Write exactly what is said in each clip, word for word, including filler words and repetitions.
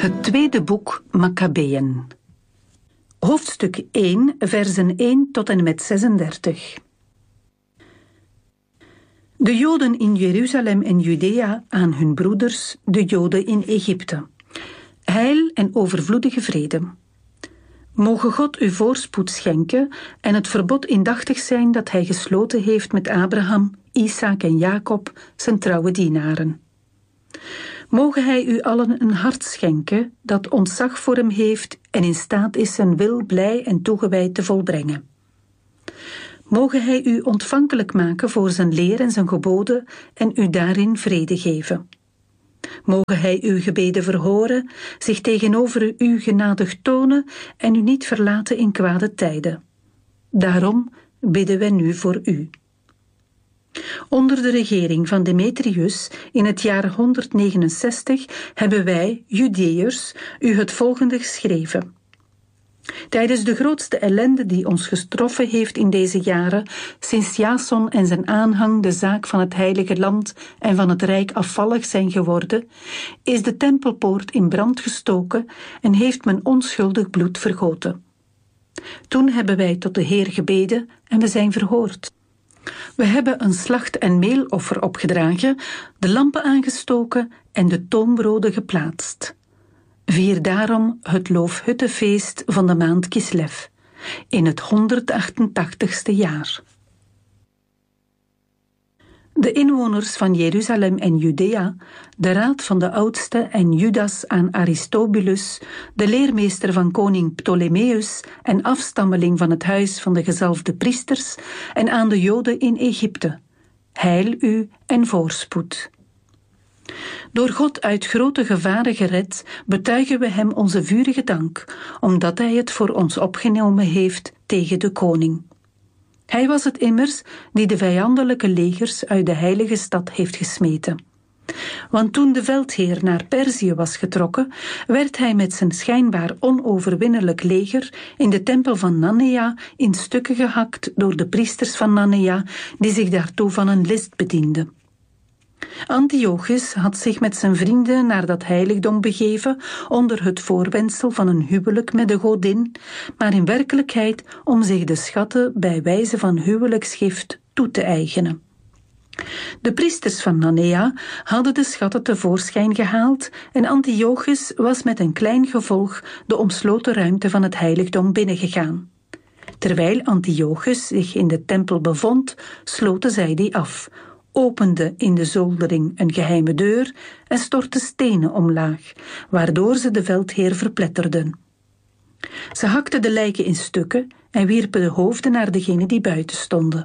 Het tweede boek Makkabeeën. Hoofdstuk één, versen één tot en met zesendertig. De Joden in Jeruzalem en Judea aan hun broeders, de Joden in Egypte. Heil en overvloedige vrede. Moge God u voorspoed schenken en het verbod indachtig zijn dat hij gesloten heeft met Abraham, Isaak en Jacob, zijn trouwe dienaren. Moge hij u allen een hart schenken dat ontzag voor hem heeft en in staat is zijn wil blij en toegewijd te volbrengen. Moge hij u ontvankelijk maken voor zijn leer en zijn geboden en u daarin vrede geven. Moge hij uw gebeden verhoren, zich tegenover u genadig tonen en u niet verlaten in kwade tijden. Daarom bidden wij nu voor u. Onder de regering van Demetrius in het jaar honderdnegenenzestig hebben wij, Judeërs, u het volgende geschreven. Tijdens de grootste ellende die ons getroffen heeft in deze jaren, sinds Jason en zijn aanhang de zaak van het heilige land en van het rijk afvallig zijn geworden, is de tempelpoort in brand gestoken en heeft men onschuldig bloed vergoten. Toen hebben wij tot de Heer gebeden en we zijn verhoord. We hebben een slacht- en meeloffer opgedragen, de lampen aangestoken en de toonbroden geplaatst. Vier daarom het loofhuttenfeest van de maand Kislev, in het honderdachtentachtigste jaar. De inwoners van Jeruzalem en Judea, de raad van de oudste en Judas aan Aristobulus, de leermeester van koning Ptolemeus en afstammeling van het huis van de gezalfde priesters, en aan de Joden in Egypte. Heil u en voorspoed. Door God uit grote gevaren gered, betuigen we hem onze vurige dank, omdat hij het voor ons opgenomen heeft tegen de koning. Hij was het immers die de vijandelijke legers uit de heilige stad heeft gesmeten. Want toen de veldheer naar Perzië was getrokken, werd hij met zijn schijnbaar onoverwinnelijk leger in de tempel van Nanea in stukken gehakt door de priesters van Nanea, die zich daartoe van een list bedienden. Antiochus had zich met zijn vrienden naar dat heiligdom begeven onder het voorwendsel van een huwelijk met de godin, maar in werkelijkheid om zich de schatten bij wijze van huwelijksgift toe te eigenen. De priesters van Nanea hadden de schatten tevoorschijn gehaald en Antiochus was met een klein gevolg de omsloten ruimte van het heiligdom binnengegaan. Terwijl Antiochus zich in de tempel bevond, sloten zij die af, opende in de zoldering een geheime deur en stortte stenen omlaag, waardoor ze de veldheer verpletterden. Ze hakten de lijken in stukken en wierpen de hoofden naar degenen die buiten stonden.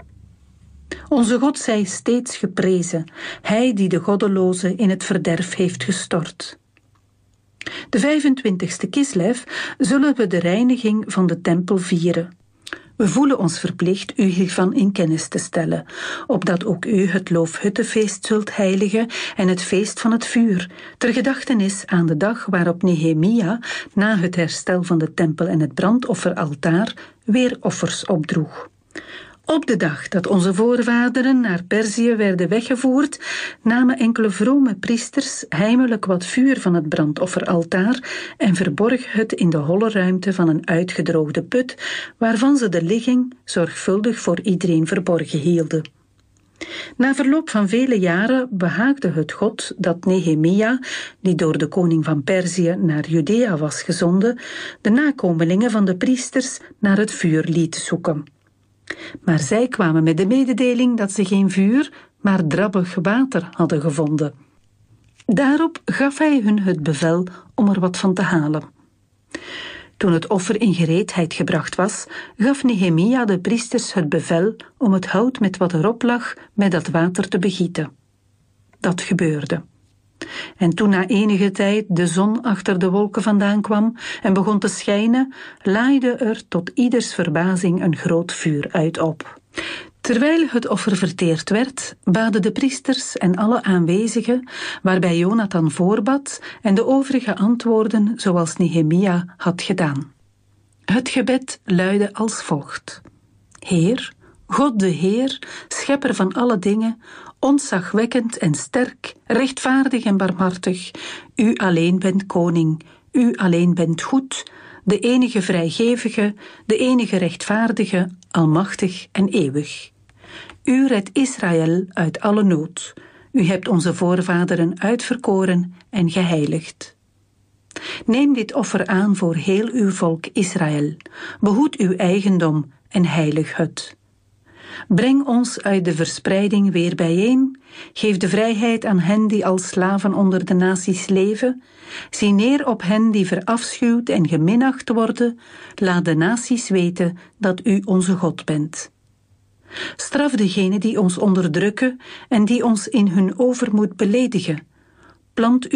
Onze God zij steeds geprezen, hij die de goddelozen in het verderf heeft gestort. De vijfentwintigste Kislev zullen we de reiniging van de tempel vieren. We voelen ons verplicht u hiervan in kennis te stellen, opdat ook u het loofhuttenfeest zult heiligen en het feest van het vuur, ter gedachtenis aan de dag waarop Nehemia, na het herstel van de tempel en het brandofferaltaar, weer offers opdroeg. Op de dag dat onze voorvaderen naar Perzië werden weggevoerd, namen enkele vrome priesters heimelijk wat vuur van het brandofferaltaar en verborgen het in de holle ruimte van een uitgedroogde put, waarvan ze de ligging zorgvuldig voor iedereen verborgen hielden. Na verloop van vele jaren behaagde het God dat Nehemia, die door de koning van Perzië naar Judea was gezonden, de nakomelingen van de priesters naar het vuur liet zoeken. Maar zij kwamen met de mededeling dat ze geen vuur, maar drabbig water hadden gevonden. Daarop gaf hij hun het bevel om er wat van te halen. Toen het offer in gereedheid gebracht was, gaf Nehemia de priesters het bevel om het hout met wat erop lag met dat water te begieten. Dat gebeurde. En toen na enige tijd de zon achter de wolken vandaan kwam en begon te schijnen, laaide er tot ieders verbazing een groot vuur uit op. Terwijl het offer verteerd werd, baden de priesters en alle aanwezigen, waarbij Jonathan voorbad en de overigen antwoorden zoals Nehemia had gedaan. Het gebed luidde als volgt: Heer, God de Heer, schepper van alle dingen, ontzagwekkend en sterk, rechtvaardig en barmhartig. U alleen bent koning, u alleen bent goed, de enige vrijgevige, de enige rechtvaardige, almachtig en eeuwig. U redt Israël uit alle nood. U hebt onze voorvaderen uitverkoren en geheiligd. Neem dit offer aan voor heel uw volk Israël. Behoed uw eigendom en heilig het. Breng ons uit de verspreiding weer bijeen. Geef de vrijheid aan hen die als slaven onder de naties leven. Zie neer op hen die verafschuwd en geminacht worden. Laat de naties weten dat u onze God bent. Straf degenen die ons onderdrukken en die ons in hun overmoed beledigen. Plant